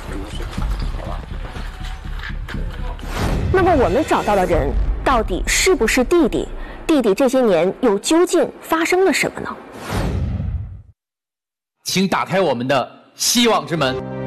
这么说，好吧？ 那么我们找到的人到底是不是弟弟？弟弟这些年又究竟发生了什么呢？ 请打开我们的希望之门。